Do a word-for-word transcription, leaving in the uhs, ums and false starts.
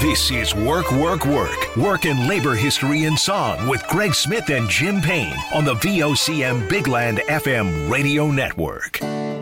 This is Work, Work, Work. Work and labor history in song with Greg Smith and Jim Payne on the V O C M Big Land F M radio network.